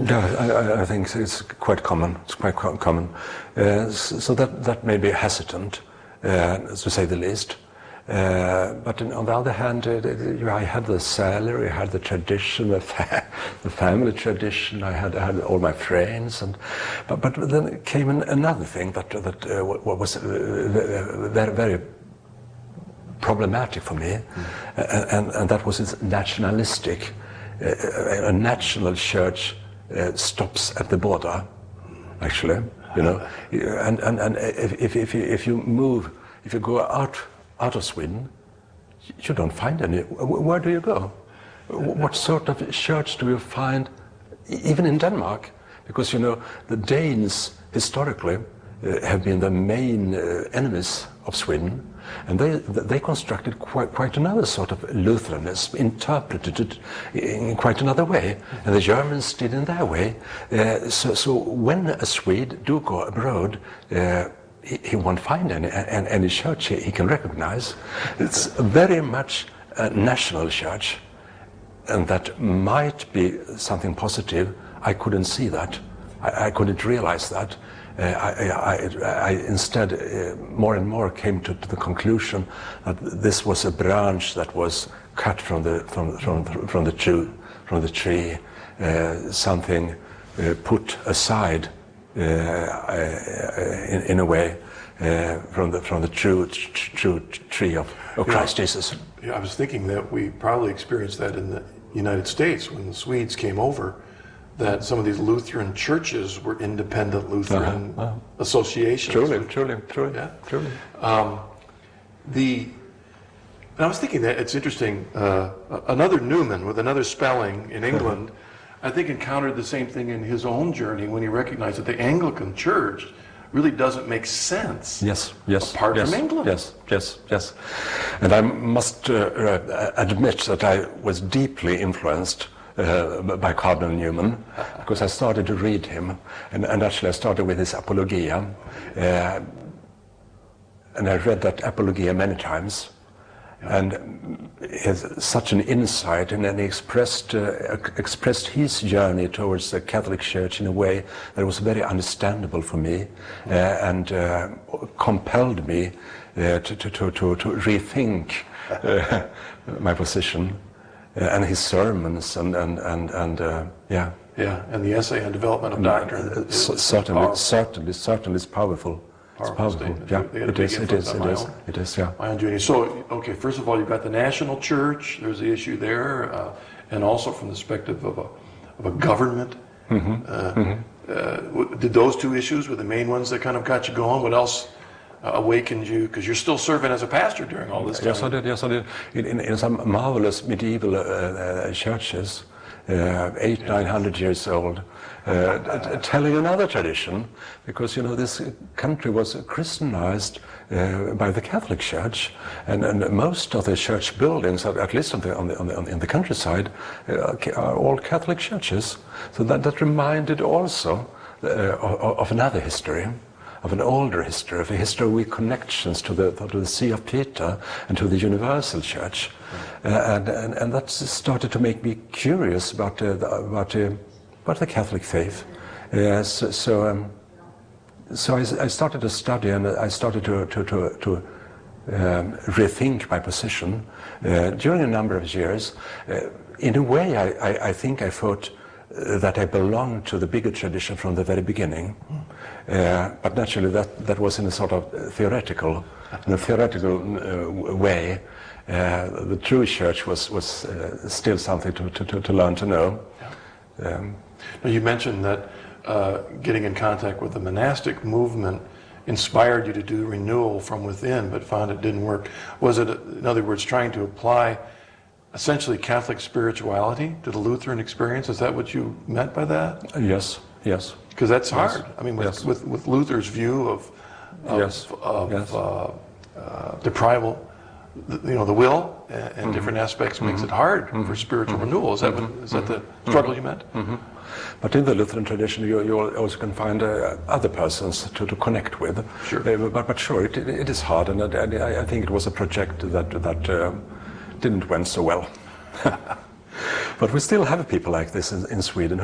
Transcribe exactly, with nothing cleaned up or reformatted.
Yeah, I, I think it's quite common. It's quite co common. Uh, so that that made me hesitant, uh, to say the least. Uh, but on the other hand, uh, I had the salary, I had the tradition, the, fa the family tradition. I had, I had all my friends, and but but then came an, another thing that that uh, what was uh, very very problematic for me, mm. and and that was its nationalistic. Uh, a national church uh, stops at the border, actually, you know, and and and if if if you, if you move, if you go out. out of Sweden, you don't find any. Where do you go? What sort of church do you find, even in Denmark? Because, you know, the Danes historically uh, have been the main uh, enemies of Sweden, and they they constructed quite quite another sort of Lutheranism, interpreted it in quite another way, and the Germans did in their way. Uh, so so when a Swede do go abroad, Uh, He, he won't find any, any, any church he, he can recognize. It's very much a national church, and that might be something positive. I couldn't see that. I, I couldn't realize that. Uh, I, I, I instead, uh, more and more came to, to the conclusion that this was a branch that was cut from the from from from the tree, from the tree, uh, something uh, put aside. Uh, uh, in, in a way, uh, from the from the true true tree of, of Christ know, Jesus. Yeah, I was thinking that we probably experienced that in the United States when the Swedes came over. That some of these Lutheran churches were independent Lutheran uh-huh. Uh-huh. associations. Truly, truly, truly, yeah, truly. Um, the and I was thinking that it's interesting. Uh, another Newman with another spelling in England. I think encountered the same thing in his own journey when he recognized that the Anglican Church really doesn't make sense. Yes, yes, apart yes, from England. Yes, yes, yes. And I must uh, admit that I was deeply influenced uh, by Cardinal Newman, because I started to read him, and, and actually I started with his Apologia, uh, and I read that Apologia many times. And he has such an insight, and then he expressed uh, expressed his journey towards the Catholic Church in a way that was very understandable for me, uh, and uh, compelled me uh, to, to, to, to, to rethink uh, my position, uh, and his sermons, and and and, and uh, yeah, yeah, and the essay on development of doctrine. Uh, certainly, certainly, certainly, it's powerful. It's powerful. Yeah, it is, it is, it is, it is, yeah. My own journey. So, okay, first of all, you've got the national church. There's the issue there, uh, and also from the perspective of a of a government. Mm-hmm. Uh, mm-hmm. Uh, did those two issues were the main ones that kind of got you going? What else uh, awakened you? Because you're still serving as a pastor during all this time. Yes, I did. Yes, I did. In, in, in some marvelous medieval uh, uh, churches, uh, eight, nine hundred years old. Uh, telling another tradition, because, you know, this country was Christianized uh, by the Catholic Church, and, and most of the church buildings, at least on the, on the, on the, on the, in the countryside, uh, are all Catholic churches. So that, that reminded also uh, of, of another history, of an older history, of a history with connections to the, to the See of Peter and to the Universal Church. Uh, and, and, and that started to make me curious about, uh, the, about uh, But the Catholic faith. Uh, so so, um, so I, I started to study, and I started to, to, to, to um, rethink my position uh, during a number of years. Uh, in a way, I, I, I think I thought uh, that I belonged to the bigger tradition from the very beginning. Uh, but naturally, that, that was in a sort of theoretical, in a theoretical uh, way. Uh, the true church was, was uh, still something to, to, to learn to know. Um, Now, you mentioned that uh, getting in contact with the monastic movement inspired you to do renewal from within, but found it didn't work. Was it, in other words, trying to apply essentially Catholic spirituality to the Lutheran experience? Is that what you meant by that? Yes, yes. Because that's yes. hard. I mean, with, yes. with, with Luther's view of, of, yes. of yes. Uh, uh, deprival, you know, the will and, and mm-hmm. different aspects makes mm-hmm. it hard mm-hmm. for spiritual mm-hmm. renewal. Is that, mm-hmm. what, is that the struggle you meant? Mm-hmm. But in the Lutheran tradition, you, you also can find uh, other persons to, to connect with. Sure. Uh, but, but sure, it, it is hard, and I, I think it was a project that, that uh, didn't went so well. But we still have people like this in, in Sweden.